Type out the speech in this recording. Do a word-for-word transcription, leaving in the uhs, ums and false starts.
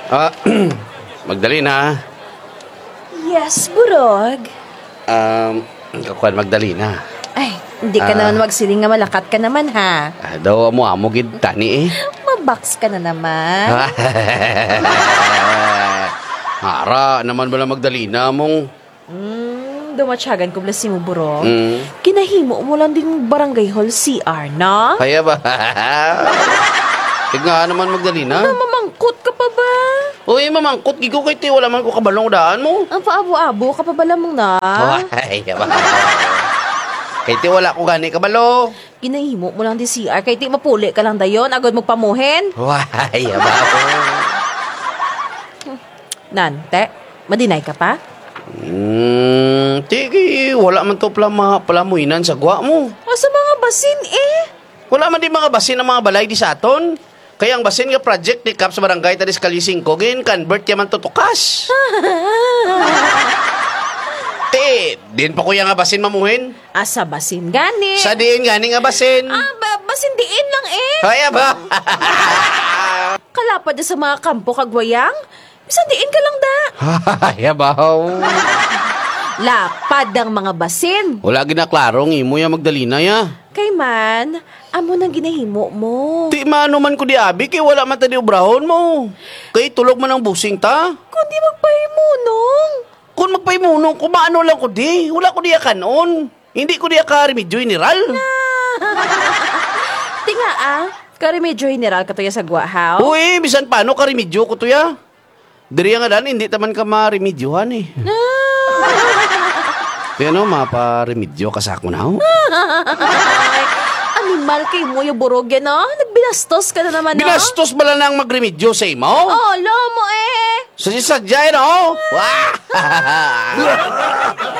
Ah, Magdalena. Yes, burog. Um, kakuan Magdalena. Ay, hindi ka Ah. naman magsiling nga malakat ka naman, ha? Ah, daw mo amo gid tani eh. Mabox ka na naman. Hara naman bala Magdalena mong. Hmm, dumatsyagan ko bless mo, burog. Mm. Kinahimo mo lang din barangay hall C R, na? Kaya ba? Tignan naman Magdalena. Mamangkot ka pa ba? Uy, mamangkot gigo kay ti wala man ko kabalong daan mo. Ang paabo-abo ka pa bala mong na? Ay, ba. Kay ti wala ko gani kabalo. Ginahimo mo lang di C R, kay ti mapuli ka lang dayon, agad magpamuhin. Why, ba ko? Nante, madinay ka pa? Hmm, tigi, wala man to plama, palamuinan sa gwa mo. O sa mga basin eh. Wala man di mga basin ng mga balay di sa aton. Kaya ang basin nga project ni Kap sa barangay Taris Kalising ko, gin convert yaman to tukas. Te, din pa kuya nga basin mamuhin. Asa basin gani? Sa diin gani nga basin. Ah, ba, basin diin lang eh. Kaya ba? Kalapad na sa mga kampo kagwayang. Bisan diin ka lang da. Kaya ba? Lapad ang mga basin. Wala ginaklarong imo ya Magdalena ya. Kay man, amo nang ginahimo mo. Ti mano man ko di abi, kay wala man tadi ubrahon mo. Kay tulog man ang busing ta. Kundi magpahimunong. Kung magpaimunong, kumaano lang ko di. Wala ko di kanon. Hindi ko di ka remedyo general. Tinga ah, karimedyo general ka to ya sa gwahaw. Uy, bisan paano ka remedyo ko to ya? Diri nga dan, hindi taman ka ma-remedyohan eh. Kaya no, mapa-remedyo ka sa ako na ho. Ay, animal kay mo yung burog yan, no? Nagbinastos ka na naman, no? Binastos bala nang mag-remedyo sa imo? Oh, lo mo eh. Sa sisadya, no? Wah!